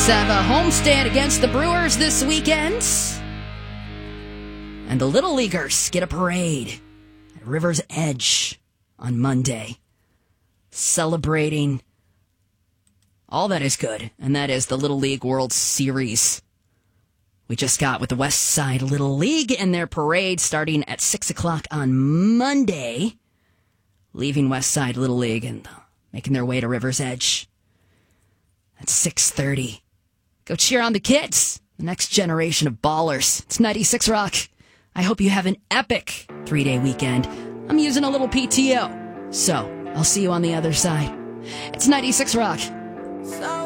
Pirates have a homestand against the Brewers this weekend. And the Little Leaguers get a parade at River's Edge on Monday, celebrating all that is good, and that is the Little League World Series. We just got with the West Side Little League and their parade starting at 6 o'clock on Monday, leaving West Side Little League and making their way to River's Edge at 6:30. Go cheer on the kids, the next generation of ballers. It's 96 Rock. I hope you have an epic 3-day weekend. I'm using a little PTO, so I'll see you on the other side. It's 96 Rock.